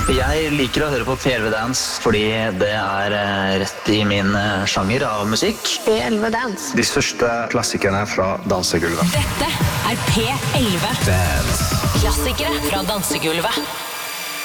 Jeg liker å høre på P11 Dance fordi det rett i min sjanger av musikk. P11 Dance. De største klassikerne fra dansegulvet. Dette P11 Dance. Klassikere fra dansegulvet.